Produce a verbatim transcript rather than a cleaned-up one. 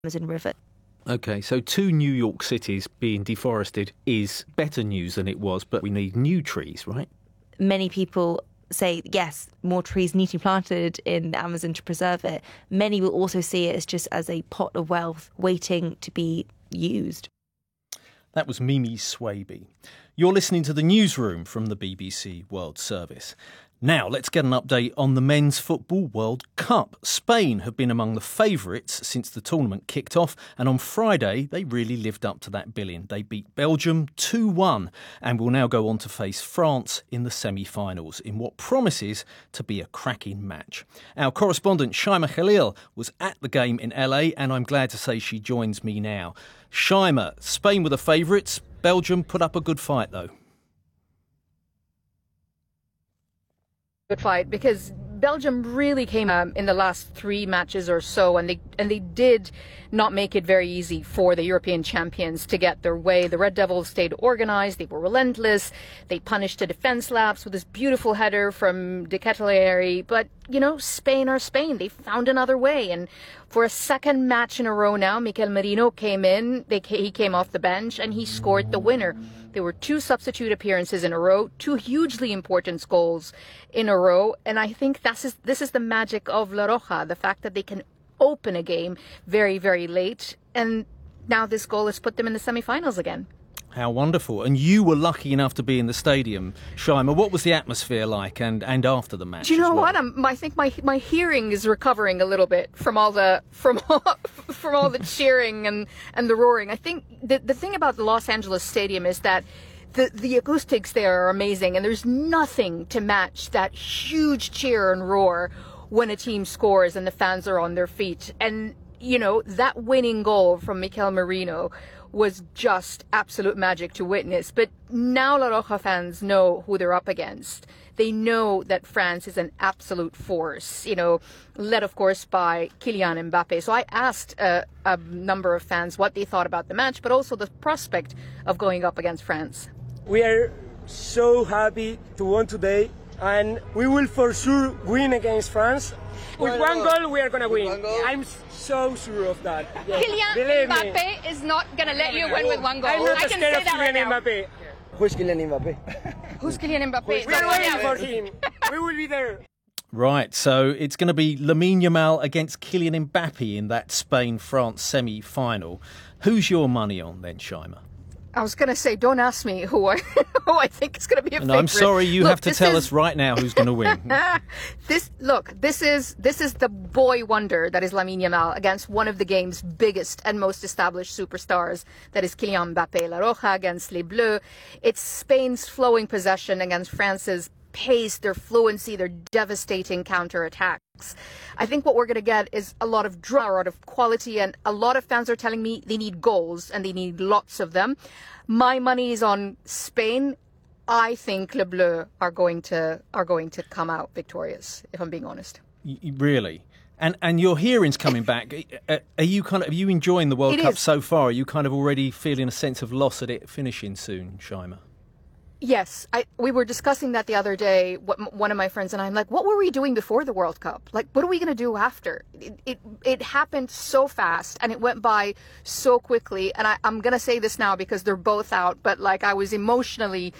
Amazon River. OK, so two New York cities being deforested is better news than it was, but we need new trees, right? Many people say, yes, more trees need to be planted in the Amazon to preserve it. Many will also see it as just as a pot of wealth waiting to be used. That was Mimi Swaby. You're listening to The Newsroom from the B B C World Service. Now, let's get an update on the Men's Football World Cup. Spain have been among the favourites since the tournament kicked off, and on Friday they really lived up to that billing. They beat Belgium two one and will now go on to face France in the semi-finals in what promises to be a cracking match. Our correspondent Shaima Khalil was at the game in L A, and I'm glad to say she joins me now. Shaima, Spain were the favourites. Belgium put up a good fight though. Good fight, because Belgium really came um, in the last three matches or so, and they and they did not make it very easy for the European champions to get their way. The Red Devils stayed organised, they were relentless, they punished a defence lapse with this beautiful header from De Ketelaere, but, you know, Spain are Spain. They found another way, and for a second match in a row now, Mikel Merino came in, they, he came off the bench, and he scored the winner. There were two substitute appearances in a row, two hugely important goals in a row, and I think that's is, this is the magic of La Roja, the fact that they can open a game very, very late, and now this goal has put them in the semi-finals again. How wonderful. And you were lucky enough to be in the stadium, Shaima. What was the atmosphere like and, and after the match? Do you know well? what? I'm, I think my my hearing is recovering a little bit from all the from all, from all the cheering and, and the roaring. I think the the thing about the Los Angeles Stadium is that the the acoustics there are amazing, and there's nothing to match that huge cheer and roar when a team scores and the fans are on their feet. And you know, that winning goal from Mikel Merino was just absolute magic to witness. But now La Roja fans know who they're up against. They know that France is an absolute force, you know, led, of course, by Kylian Mbappe. So I asked uh, a number of fans what they thought about the match, but also the prospect of going up against France. We are so happy to win today, and we will for sure win against France. With one goal, we are going to win. I'm so sure of that. Yes. Kylian Mbappe is not going to let you win with one goal. I'm not I can scared say of that right Kylian now. Mbappe. Who's Kylian Mbappe? Who's Kylian Mbappe? We're waiting for him. We will be there. Right, so it's going to be Lamine Yamal against Kylian Mbappe in that Spain-France semi-final. Who's your money on then, Shaima? I was going to say, don't ask me who I who I think is going to be a no, favorite. I'm sorry, you look, have to tell is... us right now who's going to win. this look, this is this is the boy wonder that is Lamine Yamal against one of the game's biggest and most established superstars, that is Kylian Mbappe. La Roja against Les Bleus. It's Spain's flowing possession against France's pace, their fluency, their devastating counterattacks. I think what we're going to get is a lot of draw, a lot of quality, and a lot of fans are telling me they need goals and they need lots of them. My money is on Spain. I think Les Bleus are going to are going to come out victorious, if I'm being honest. Y- really? And and your hearing's coming back. Are you kind of are you enjoying the World It Cup is. so far? Are you kind of already feeling a sense of loss at it finishing soon, Shaima? Yes, I, we were discussing that the other day, what, one of my friends and I, I'm like, what were we doing before the World Cup? Like, what are we going to do after? It, it it happened so fast and it went by so quickly. And I, I'm going to say this now because they're both out, but like I was emotionally